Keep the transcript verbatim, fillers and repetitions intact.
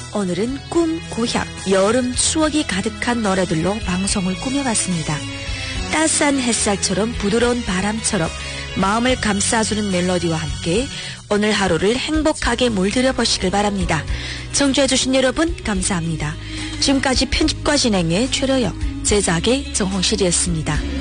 오늘은 꿈, 고향, 여름 추억이 가득한 노래들로 방송을 꾸며봤습니다. 따스한 햇살처럼 부드러운 바람처럼 마음을 감싸주는 멜로디와 함께 오늘 하루를 행복하게 물들여 보시길 바랍니다. 청취해주신 여러분 감사합니다. 지금까지 편집과 진행의 최러영, 제작의 정홍실이었습니다.